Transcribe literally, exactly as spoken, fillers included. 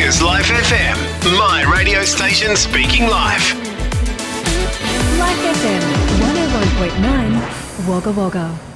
is Life F M, my radio station speaking life. Life F M one oh one point nine, Wagga Wagga.